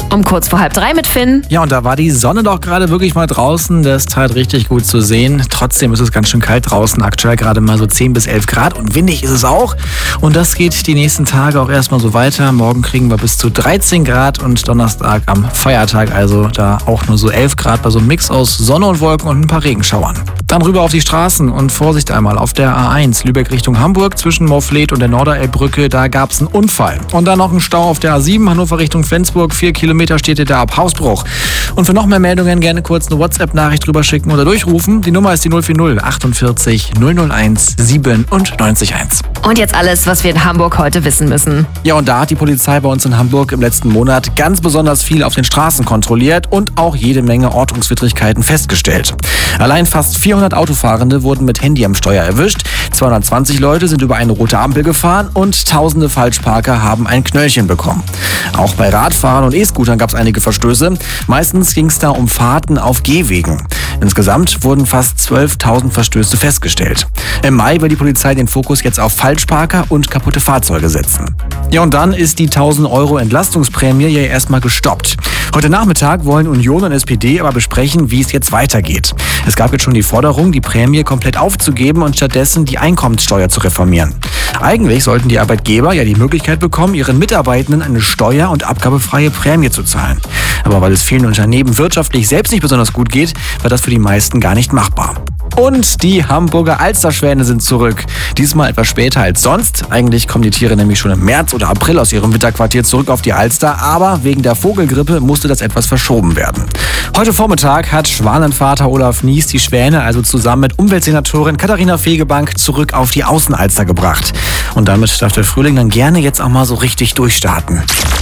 Um kurz vor 2:30 mit Finn. Ja, und da war die Sonne doch gerade wirklich mal draußen. Das tat richtig gut zu sehen. Trotzdem ist es ganz schön kalt draußen. Aktuell gerade mal so 10 bis 11 Grad und windig ist es auch. Und das geht die nächsten Tage auch erstmal so weiter. Morgen kriegen wir bis zu 13 Grad und Donnerstag am Feiertag, also da auch nur so 11 Grad bei so einem Mix aus Sonne und Wolken und ein paar Regenschauern. Dann rüber auf die Straßen und Vorsicht einmal auf der A1 Lübeck Richtung Hamburg zwischen Moorfleet und der Norderelbbrücke. Da gab es einen Unfall. Und dann noch ein Stau auf der A7 Hannover Richtung Flensburg. 4 Kilometer steht ihr da ab Hausbruch. Und für noch mehr Meldungen gerne kurz eine WhatsApp-Nachricht drüber schicken oder durchrufen. Die Nummer ist die 040 48 001 97 1. Und jetzt alles, was wir in Hamburg heute wissen müssen. Ja, und da hat die Polizei bei uns in Hamburg im letzten Monat ganz besonders viel auf den Straßen kontrolliert und auch jede Menge Ortungswidrigkeiten festgestellt. Allein fast 400 Autofahrende wurden mit Handy am Steuer erwischt, 220 Leute sind über eine rote Ampel gefahren und tausende Falschparker haben ein Knöllchen bekommen. Auch bei Radfahrern und E-Scootern gab es einige Verstöße. Meistens ging es da um Fahrten auf Gehwegen. Insgesamt wurden fast 12.000 Verstöße festgestellt. Im Mai will die Polizei den Fokus jetzt auf Falschparker und kaputte Fahrzeuge setzen. Ja, und dann ist die 1.000 € Entlastungsprämie ja erstmal gestoppt. Heute Nachmittag wollen Union und SPD aber besprechen, wie es jetzt weitergeht. Es gab jetzt schon die Forderung, die Prämie komplett aufzugeben und stattdessen die Einkommenssteuer zu reformieren. Eigentlich sollten die Arbeitgeber ja die Möglichkeit bekommen, ihren Mitarbeitenden eine steuer- und abgabefreie Prämie zu zahlen. Aber weil es vielen Unternehmen wirtschaftlich selbst nicht besonders gut geht, war das für die meisten gar nicht machbar. Und die Hamburger Alsterschwäne sind zurück. Diesmal etwas später als sonst. Eigentlich kommen die Tiere nämlich schon im März oder April aus ihrem Winterquartier zurück auf die Alster. Aber wegen der Vogelgrippe musste das etwas verschoben werden. Heute Vormittag hat Schwanenvater Olaf Nies die Schwäne also zusammen mit Umweltsenatorin Katharina Fegebank zurück auf die Außenalster gebracht. Und damit darf der Frühling dann gerne jetzt auch mal so richtig durchstarten.